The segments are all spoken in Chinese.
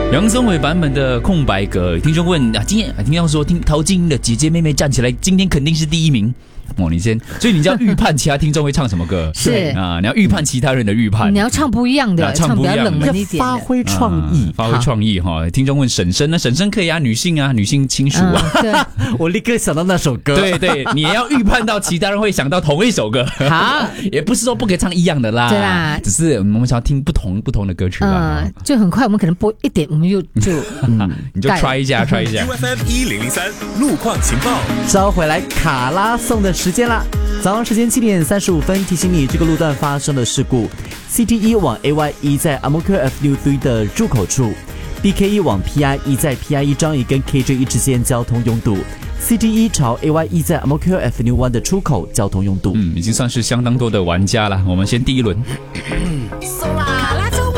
杨宗纬版本的空白格，听众问啊，今天听到说陶晶莹的姐姐妹妹站起来，今天肯定是第一名。你先，所以你就要预判其他听众会唱什么歌， 是啊，你要预判其他人的预判， 你要唱不一样的，唱比较冷门一点的， 发挥创意， 发挥创意哈。听众问婶婶呢，婶婶可以啊，女性啊，女性亲属啊， 对， 我立刻想到那首歌， 对，你也要预判到其他人会想到同一首歌， 好， 也不是说不可以唱一样的啦， 对啦， 只是我们想要听不同的歌曲啦， 就很快我们可能播一点，我们就你就 try 一下 UFM 1003路况情报， 稍回来卡拉送的时间啦。早上时间7点35分，提醒你这个路段发生了事故 ，CT1 往 AY1 在 Amokyo F63 的入口处 ，BK1 往 PI1 在 PI1 张仪跟 KJ1 之间交通拥堵 ，CT1 朝 AY1 在 Amokyo F61 的出口交通拥堵。 已经算是相当多的玩家了。我们先第一轮。 送啦，卡拉送，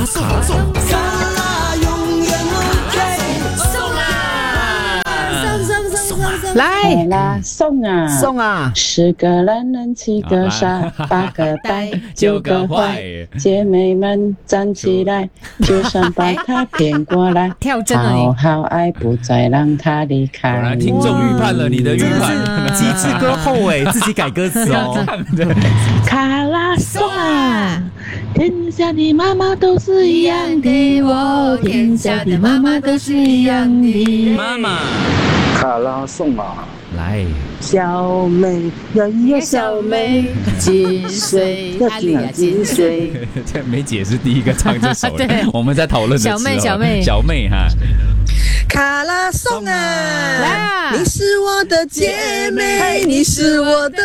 来卡拉送啊，10个男人7个傻8个呆9个坏，姐妹们站起来，就算把他骗过来， 跳针了好好爱，不再让他离开。 果然听众预判了你的预判， 几次歌后自己改歌词哦。 卡拉送啊，天下的妈妈都是一样的，我天下的妈妈都是一样的。 妈妈。 卡拉送啊， 来， 小妹呀小妹，几岁呀几岁？ 这梅姐是第一个唱这首的，我们在讨论的时候，小妹哈。 卡拉送啊，你是我的姐妹，你是我的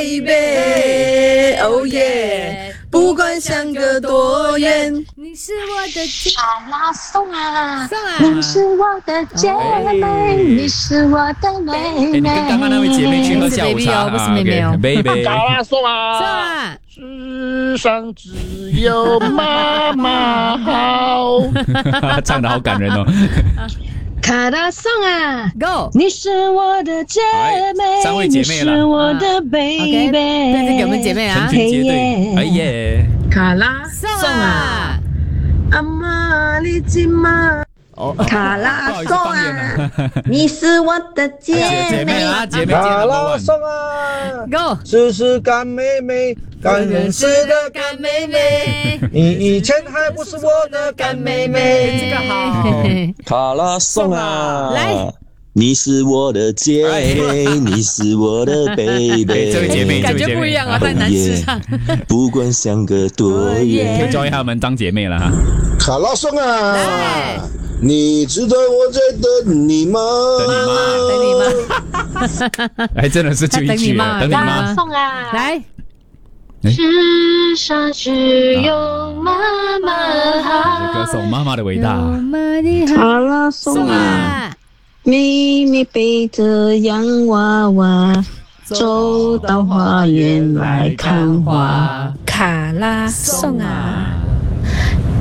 baby，oh yeah， 不管相隔多远， 你是我的姐。 卡拉送啊， 送啊， 你是我的姐妹，你是我的妹妹。 你跟刚刚那位姐妹去喝下午茶， 不是妹妹哦 ，baby。 卡拉送啊， 送啊， 世上只有妈妈好。 唱得好感人哦。 卡拉送啊 ，Go！ 你是我的姐妹， 三位姐妹了， 你是我的 baby， 对，给我们姐妹啊， 成群结队，哎耶！ 卡拉送啊， 阿妈你今嘛。卡拉送啊，你是我的姐妹啊，姐妹卡拉送啊 ，Go！ 试试干妹妹，干人事的干妹妹，你以前还不是我的干妹妹。 这个好， 卡拉送啊， 来。 你是我的姐妹，你是我的 baby。 这位姐妹， 感觉不一样啊，太难吃唱。 不管相隔多远， 可以教他们当姐妹了哈。 卡拉送啊，你知道我在等你吗？ 等你吗？哎，真的是就一句，等你吗？ 送啊， 来。 世上只有妈妈好。 歌颂妈妈的伟大。 卡拉送啊，妹妹背着洋娃娃，走到花园来看花。 卡拉送啊。